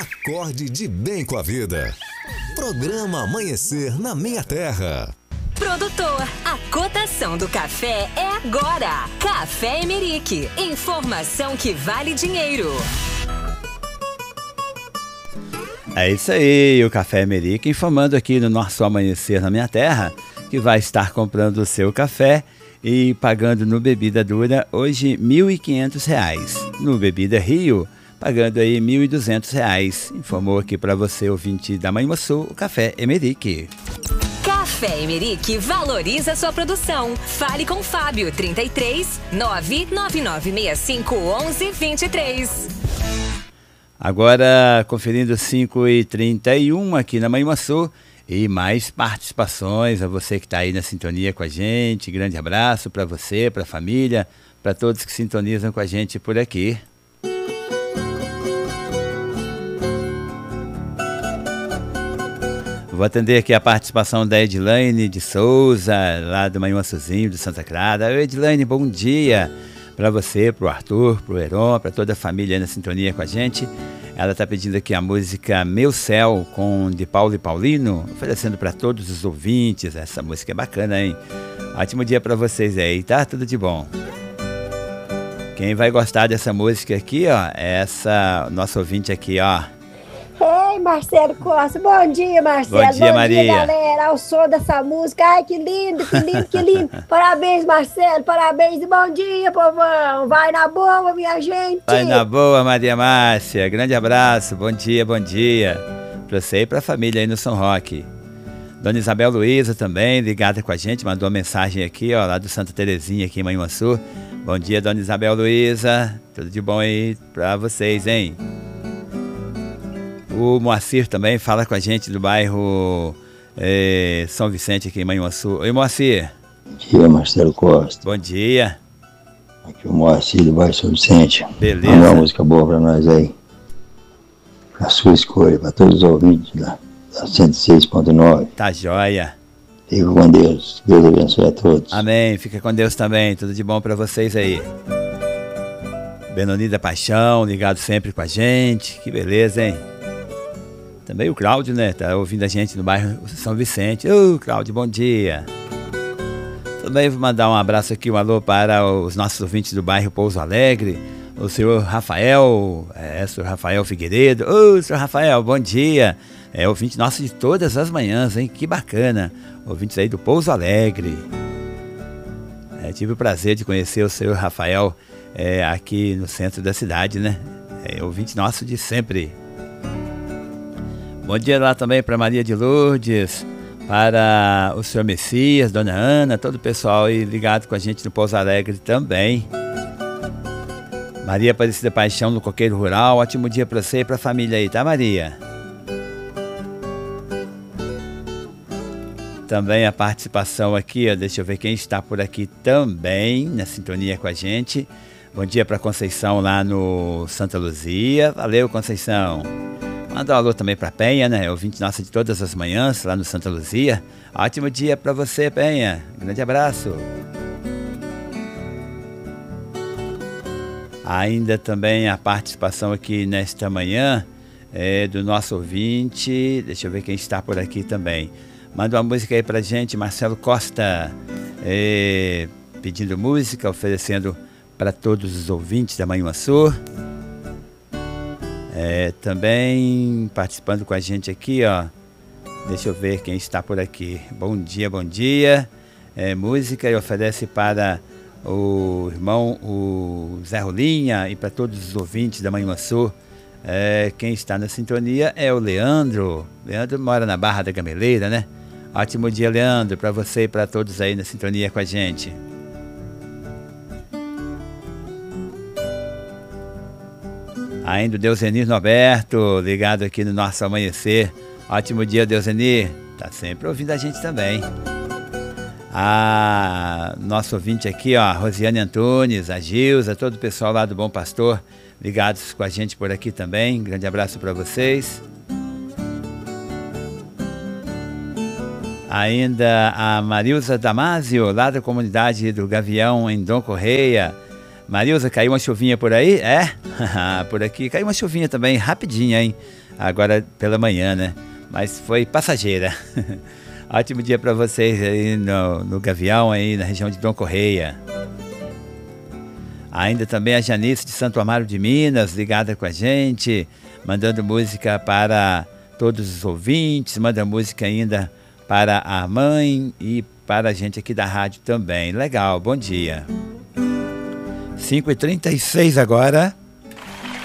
Acorde de bem com a vida. Programa Amanhecer na Minha Terra. Produtor, a cotação do café é agora. Café Emerick, informação que vale dinheiro. É isso aí, o Café Emerick informando aqui no nosso Amanhecer na Minha Terra que vai estar comprando o seu café e pagando no Bebida Dura hoje R$ 1.500. No Bebida Rio, pagando aí R$ 1.200. Informou aqui para você, ouvinte da Manhã Sul, o Café Emerick. Café Emerick valoriza sua produção. Fale com Fábio, 33 99965 1123. Agora, conferindo 5h31 aqui na Manhã Sul. E mais participações a você que está aí na sintonia com a gente. Grande abraço para você, para a família, para todos que sintonizam com a gente por aqui. Vou atender aqui a participação da Edilane de Souza, lá do Manhuaçuzinho, de Santa Clara. Oi, Edilane, bom dia para você, para o Arthur, para o Heron, para toda a família aí na sintonia com a gente. Ela está pedindo aqui a música Meu Céu, de Paulo e Paulino, oferecendo para todos os ouvintes. Essa música é bacana, hein? Ótimo dia para vocês aí, tá? Tudo de bom. Quem vai gostar dessa música aqui, ó, é essa nossa ouvinte aqui, ó. Ei, Marcelo Costa, bom dia, Marcelo. Bom dia, Maria. Bom dia, galera, ao som dessa música. Ai, que lindo, que lindo, que lindo. Parabéns, Marcelo, parabéns e bom dia, povão. Vai na boa, minha gente. Vai na boa, Maria Márcia. Grande abraço, bom dia para você e para a família aí no São Roque. Dona Isabel Luiza também, ligada com a gente, mandou uma mensagem aqui, ó, lá do Santa Terezinha, aqui em Manhuaçu. Bom dia, Dona Isabel Luiza. Tudo de bom aí para vocês, hein? O Moacir também fala com a gente do bairro São Vicente, aqui em Manhuaçu. Oi, Moacir. Bom dia, Marcelo Costa. Bom dia. Aqui é o Moacir do bairro São Vicente. Beleza. Manda uma música boa pra nós aí. A sua escolha, pra todos os ouvintes da 106.9. Tá joia. Fica com Deus. Deus abençoe a todos. Amém. Fica com Deus também. Tudo de bom pra vocês aí. Benoni da Paixão, ligado sempre com a gente. Que beleza, hein? Também o Cláudio, né? Tá ouvindo a gente no bairro São Vicente. Ô, Cláudio, bom dia. Também vou mandar um abraço aqui, um alô para os nossos ouvintes do bairro Pouso Alegre. O senhor Rafael, senhor Rafael Figueiredo. Ô, senhor Rafael, bom dia. É ouvinte nosso de todas as manhãs, hein? Que bacana. Ouvintes aí do Pouso Alegre. Tive o prazer de conhecer o senhor Rafael aqui no centro da cidade, né? Ouvinte nosso de sempre. Bom dia lá também para Maria de Lourdes, para o senhor Messias, Dona Ana, todo o pessoal aí ligado com a gente no Pouso Alegre também. Maria Aparecida Paixão no Coqueiro Rural, ótimo dia para você e para a família aí, tá, Maria? Também a participação aqui, ó, deixa eu ver quem está por aqui também, na sintonia com a gente. Bom dia para Conceição lá no Santa Luzia, valeu, Conceição. Manda um alô também para Penha, né? Ouvinte nossa de todas as manhãs, lá no Santa Luzia. Ótimo dia para você, Penha. Grande abraço. Ainda também a participação aqui nesta manhã do nosso ouvinte. Deixa eu ver quem está por aqui também. Manda uma música aí pra gente, Marcelo Costa. Pedindo música, oferecendo para todos os ouvintes da Manhuaçu. Também participando com a gente aqui, ó. Deixa eu ver quem está por aqui. Bom dia, bom dia. Música e oferece para o irmão, o Zé Rolinha, e para todos os ouvintes da Manhuaçu. Quem está na sintonia é o Leandro. Leandro mora na Barra da Gameleira, né? Ótimo dia, Leandro, para você e para todos aí na sintonia com a gente. Ainda o Deusenir Norberto, ligado aqui no nosso Amanhecer. Ótimo dia, Deusenir. Tá sempre ouvindo a gente também. Nosso ouvinte aqui, ó, Rosiane Antunes, a Gilza, todo o pessoal lá do Bom Pastor, ligados com a gente por aqui também. Grande abraço para vocês. Ainda a Marilza Damásio, lá da comunidade do Gavião, em Dom Correia. Marilza, caiu uma chuvinha por aí? É? Por aqui caiu uma chuvinha também, rapidinha, hein? Agora pela manhã, né? Mas foi passageira. Ótimo dia para vocês aí no Gavião, aí na região de Dom Correia. Ainda também a Janice de Santo Amaro de Minas, ligada com a gente, mandando música para todos os ouvintes, manda música ainda para a mãe e para a gente aqui da rádio também. Legal, bom dia. 5h36 agora.